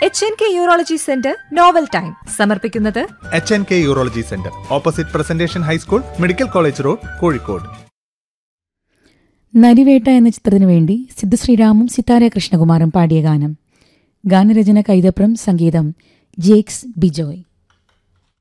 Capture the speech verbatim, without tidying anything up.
H N K urology centre novel time സമർപ്പിക്കുന്നത് H N K urology centre opposite presentation high school, medical college road, Kozhikode. Narivetta എന്ന ചിത്രത്തിനു വേണ്ടി സിദ്ധു ശ്രീറാമും സിത്താര കൃഷ്ണകുമാറും പാടിയ ഗാനം. ഗാനരചന കൈതപ്രം, സംഗീതം ജേക്സ് ബിജോയ്.